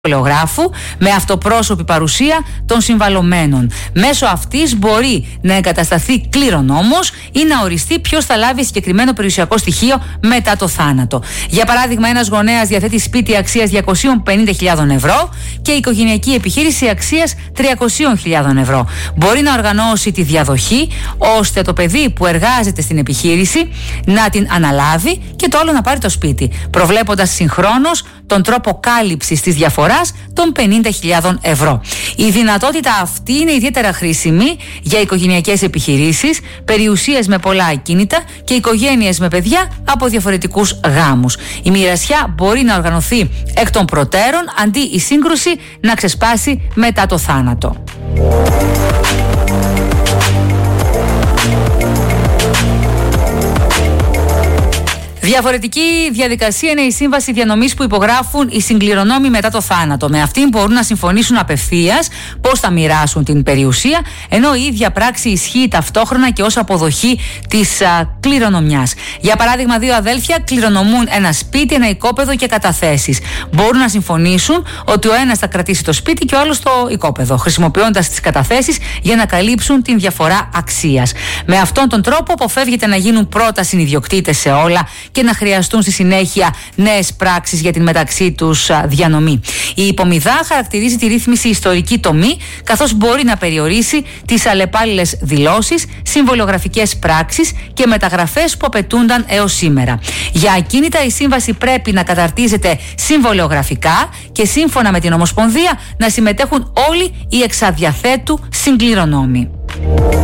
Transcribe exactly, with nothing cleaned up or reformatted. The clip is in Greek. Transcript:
συμβολιογράφου με αυτοπρόσωπη παρουσία των συμβαλωμένων. Μέσω αυτής μπορεί να εγκατασταθεί κληρονόμος ή να οριστεί ποιος θα λάβει συγκεκριμένο περιουσιακό στοιχείο μετά το θάνατο. Για παράδειγμα, ένας γονέας διαθέτει σπίτι αξίας διακόσιες πενήντα χιλιάδες ευρώ και οικογενειακή επιχείρηση αξίας τριακόσιες χιλιάδες ευρώ. Μπορεί να οργανώσει τη διαδοχή ώστε το παιδί που εργάζεται στην επιχείρηση να την αναλάβει και το άλλο να πάρει το σπίτι, προβλέποντας συγχρόνως τον τρόπο κάλυψης της διαφοράς των πενήντα χιλιάδες ευρώ. Η δυνατότητα αυτή είναι ιδιαίτερα χρήσιμη για οικογενειακές επιχειρήσεις, περιουσίες με πολλά ακίνητα και οικογένειες με παιδιά από διαφορετικούς γάμους. Η μοιρασιά μπορεί να οργανωθεί εκ των προτέρων αντί η σύγκρουση να ξεσπάσει μετά το θάνατο. Διαφορετική διαδικασία είναι η σύμβαση διανομής που υπογράφουν οι συγκληρονόμοι μετά το θάνατο. Με αυτήν μπορούν να συμφωνήσουν απευθείας πώς θα μοιράσουν την περιουσία, ενώ η ίδια πράξη ισχύει ταυτόχρονα και ως αποδοχή της α, κληρονομιάς. Για παράδειγμα, δύο αδέλφια κληρονομούν ένα σπίτι, ένα οικόπεδο και καταθέσεις. Μπορούν να συμφωνήσουν ότι ο ένας θα κρατήσει το σπίτι και ο άλλος το οικόπεδο, χρησιμοποιώντας τις καταθέσεις για να καλύψουν την διαφορά αξίας. Με αυτόν τον τρόπο αποφεύγεται να γίνουν πρώτα συνιδιοκτήτες σε όλα και να χρειαστούν στη συνέχεια νέες πράξεις για την μεταξύ τους διανομή. Η υπομιδά χαρακτηρίζει τη ρύθμιση ιστορική τομή, καθώς μπορεί να περιορίσει τις αλλεπάλληλες δηλώσεις, συμβολιογραφικές πράξεις και μεταγραφές που απαιτούνταν έως σήμερα. Για ακίνητα, η σύμβαση πρέπει να καταρτίζεται συμβολιογραφικά και σύμφωνα με την Ομοσπονδία να συμμετέχουν όλοι οι εξαδιαθέτου συγκληρονόμοι.